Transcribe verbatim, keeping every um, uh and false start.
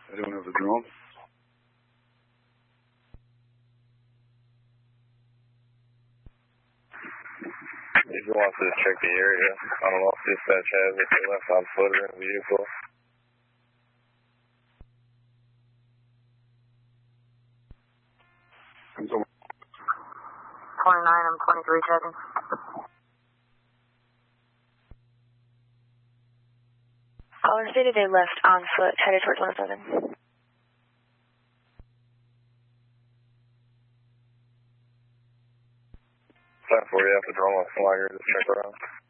I don't have the drone. If you want to check the area, I don't know if dispatch has it. They left on foot or in the vehicle. twenty-nine, I'm twenty-three checking. Caller stated they left on foot, headed towards one oh seven. Time for you after drone line flyer, just check around.